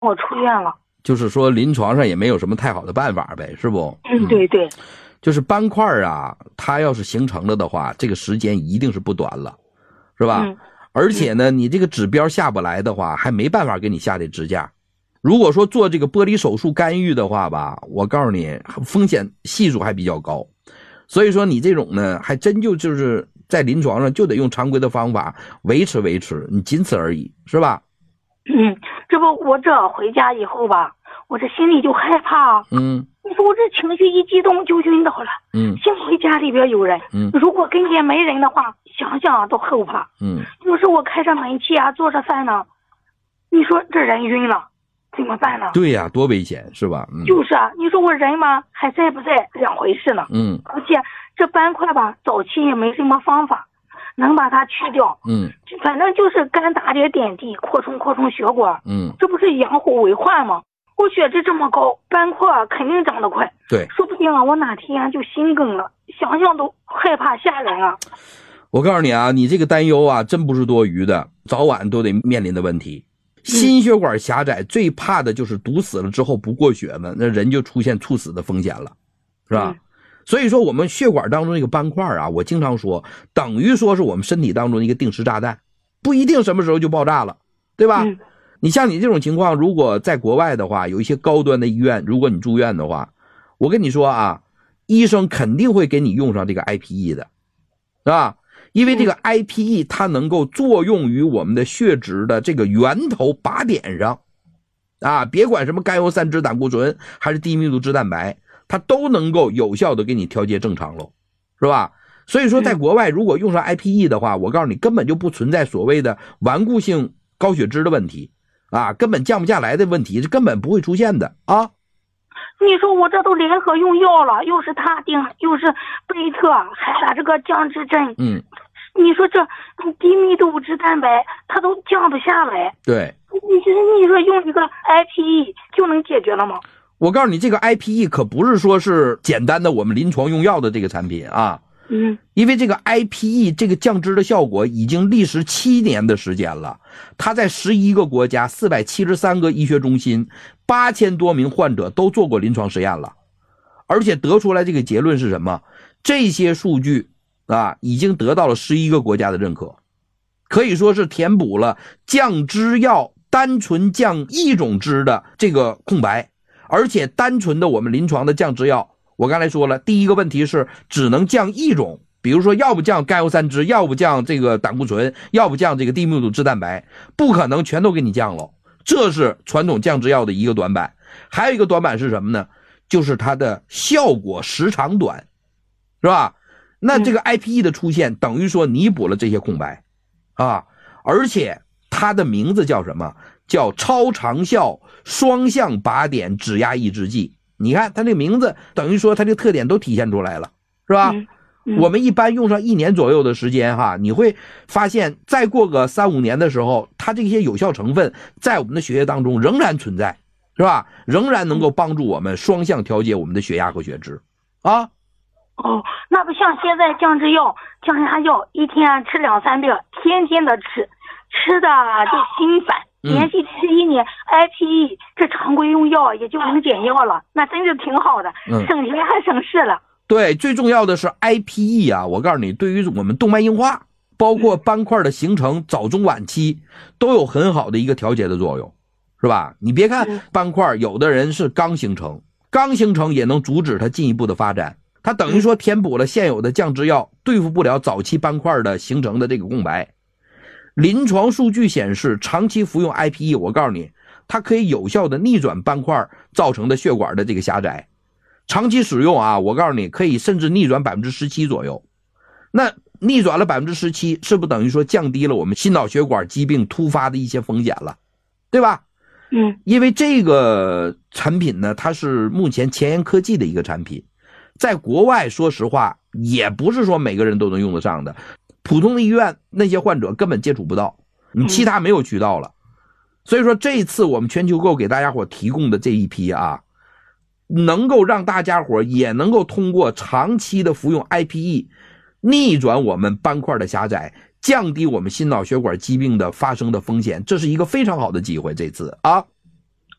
我出院了。 就是说临床上也没有什么太好的办法呗，是不？ 对对。 就是斑块啊，它要是形成了的话，这个时间一定是不短了，是吧？而且呢，你这个指标下不来的话，还没办法给你下这支架。如果说做这个玻璃手术干预的话吧，我告诉你，风险系数还比较高。所以说你这种呢，还真就是在临床上就得用常规的方法维持，你仅此而已，是吧？ 这不我这回家以后吧，我这心里就害怕。你说我这情绪一激动就晕倒了。幸亏家里边有人。如果跟前没人的话，想想都后怕。有时我开着门气啊，做着饭呢，你说这人晕了怎么办呢？ 对呀，多危险，是吧？ 就是啊，你说我人嘛还在不在两回事呢。而且这斑块吧，早期也没什么方法能把它去掉。反正就是干打点点滴，扩充血管。这不是养虎为患吗？我血脂这么高，斑块肯定长得快。 对， 说不定啊，我哪天就心梗了，想想都害怕吓人啊。 我告诉你啊，你这个担忧啊，真不是多余的，早晚都得面临的问题。心血管狭窄最怕的就是堵死了之后不过血了，那人就出现猝死的风险了，是吧？所以说我们血管当中这个斑块啊，我经常说等于说是我们身体当中的一个定时炸弹，不一定什么时候就爆炸了，对吧？你像你这种情况，如果在国外的话，有一些高端的医院，如果你住院的话，我跟你说啊，医生肯定会给你用上这个 IPE 的，是吧？因为这个 IPE 它能够作用于我们的血脂的这个源头靶点上啊，别管什么甘油三酯胆固醇还是低密度脂蛋白，它都能够有效的给你调节正常喽，是吧？所以说在国外如果用上 IPE 的话，我告诉你根本就不存在所谓的顽固性高血脂的问题啊，根本降不下来的问题，这根本不会出现的啊。 你说我这都联合用药了，又是他定，又是贝特，还打这个降脂针。你说这低密度脂蛋白它都降不下来。 对， 你说用一个 IPE 就能解决了吗？ 我告诉你，这个 IPE 可不是说是简单的我们临床用药的这个产品啊。因为这个 IPE 这个降脂的效果已经历时7年的时间了，它在11个国家473个医学中心8000多名患者都做过临床实验了，而且得出来这个结论是什么？这些数据啊已经得到了11个国家的认可，可以说是填补了降脂药单纯降一种脂的这个空白。而且单纯的我们临床的降脂药，我刚才说了，第一个问题是只能降一种，比如说要不降甘油三酯，要不降这个胆固醇，要不降这个低密度脂蛋白，不可能全都给你降了，这是传统降脂药的一个短板。还有一个短板是什么呢？就是它的效果时长短，是吧？那这个 IPE 的出现等于说弥补了这些空白啊，而且它的名字叫什么？叫超长效双向靶点脂压抑制剂。你看它这个名字等于说它这个特点都体现出来了，是吧？我们一般用上1年左右的时间哈，你会发现再过个3-5年的时候，它这些有效成分在我们的血液当中仍然存在，是吧？仍然能够帮助我们双向调节我们的血压和血脂啊。 那不像现在降脂药、降压药一天吃2-3遍，天天的吃的就心烦。连续吃1年 IPE 这常规用药也就能减药了，那真是挺好的，省钱还省事了。 对，最重要的是 IPE 啊，我告诉你，对于我们动脉硬化包括斑块的形成早中晚期都有很好的一个调节的作用，是吧？你别看斑块有的人是刚形成也能阻止它进一步的发展，它等于说填补了现有的降脂药对付不了早期斑块的形成的这个空白。临床数据显示，长期服用 IPE， 我告诉你，它可以有效的逆转斑块造成的血管的这个狭窄。长期使用啊，我告诉你，可以甚至逆转 17% 左右。那逆转了 17%， 是不是等于说降低了我们心脑血管疾病突发的一些风险了，对吧？因为这个产品呢，它是目前前沿科技的一个产品，在国外说实话也不是说每个人都能用得上的，普通的医院那些患者根本接触不到，你其他没有渠道了。所以说这一次我们全球购给大家伙提供的这一批啊，能够让大家伙也能够通过长期的服用 IPE 逆转我们斑块的狭窄，降低我们心脑血管疾病的发生的风险，这是一个非常好的机会，这次啊。